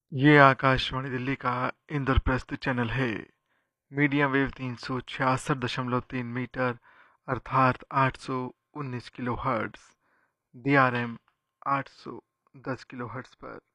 ये आकाशवाणी दिल्ली का इंद्रप्रस्थ चैनल है। मीडियम वेव 366.3 मीटर अर्थात 819 kilo hertz, DRM 810 kilo hertz पर